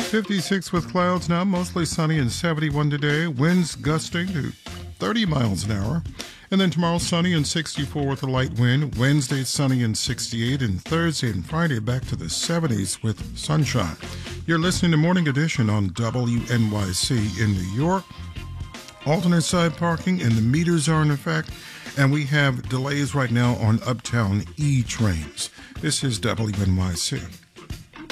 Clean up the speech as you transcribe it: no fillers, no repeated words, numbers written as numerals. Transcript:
56 with clouds now, mostly sunny and 71 today. Winds gusting to 30 miles an hour. And then tomorrow, sunny and 64 with a light wind. Wednesday, sunny and 68. And Thursday and Friday, back to the 70s with sunshine. You're listening to Morning Edition on WNYC in New York. Alternate side parking and the meters are in effect. And we have delays right now on Uptown E trains. This is WNYC.